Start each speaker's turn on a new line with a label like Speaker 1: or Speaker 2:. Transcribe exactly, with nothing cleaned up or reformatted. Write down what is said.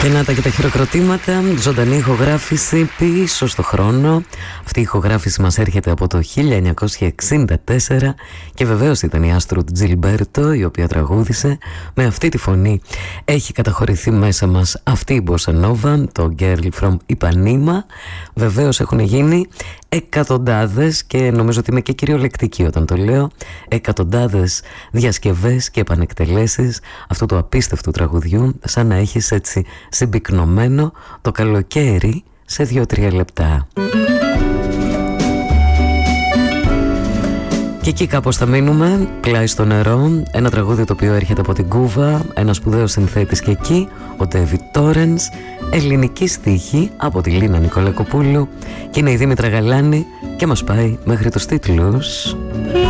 Speaker 1: Και να τα και τα χειροκροτήματα, ζωντανή ηχογράφηση πίσω στο χρόνο. Αυτή η ηχογράφηση μας έρχεται από το χίλια εννιακόσια εξήντα τέσσερα και βεβαίως ήταν η Άστρουντ Τζιλμπέρτο η οποία τραγούδισε με αυτή τη φωνή. Έχει καταχωρηθεί μέσα μας αυτή η Bossa Nova, το Girl from Ipanema. Βεβαίως έχουν γίνει εκατοντάδες, και νομίζω ότι είμαι και κυριολεκτική όταν το λέω, εκατοντάδες διασκευές και επανεκτελέσεις αυτού του απίστευτου τραγουδιού, σαν να έχεις έτσι συμπυκνωμένο το καλοκαίρι σε δύο-τρία λεπτά. Και εκεί κάπως θα μείνουμε, πλάι στο νερό. Ένα τραγούδι το οποίο έρχεται από την Κούβα, ένας σπουδαίος συνθέτης και εκεί, ο David Torrance. Ελληνική στίχη από τη Λίνα Νικολακοπούλου, και είναι η Δήμητρα Γαλάνη και μας πάει μέχρι τους τίτλους.